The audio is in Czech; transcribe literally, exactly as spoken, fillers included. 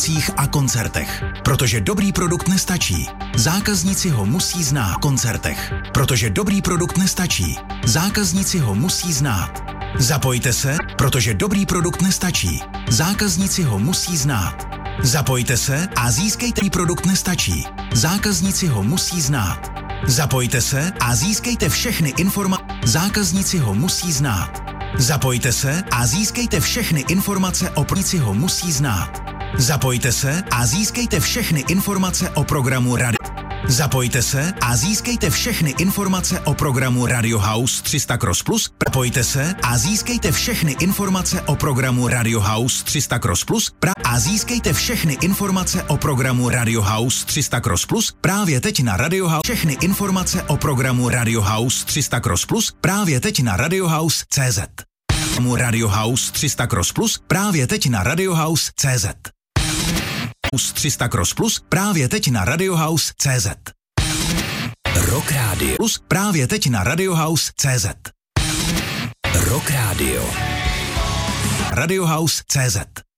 akcích a koncertech. Protože dobrý produkt nestačí. Zákazníci ho musí znát. Koncertech. Protože dobrý produkt nestačí. Zákazníci ho musí znát. Zapojte se, protože dobrý produkt nestačí. Zákazníci ho musí znát. Zapojte se a získejte produkt nestačí. Zákazníci ho musí znát. Zapojte se a získejte všechny informace. Zákazníci ho musí znát. Zapojte se a získejte všechny informace o plníci ho musí znát. Zapojte se a získejte všechny informace o programu Radio. Zapojte se a získejte všechny informace o programu Radio House tři sta Cross Plus. Zapojte se a získejte všechny informace o programu Radio House tři sta Cross Plus a získejte všechny informace o programu Radio House tři sta Cross Plus právě teď na Radio House. Všechny informace o programu Radio House tři sta Cross Plus právě teď na Radio House tečka cé zet. Radio House tři sta Cross Plus právě teď na Radio House tečka cé zet. tři sta Cross Plus právě teď na Radio House tečka cé zet. Rock Radio Plus právě teď na Radio House tečka cé zet. Rock Radio. Radio House tečka cé zet.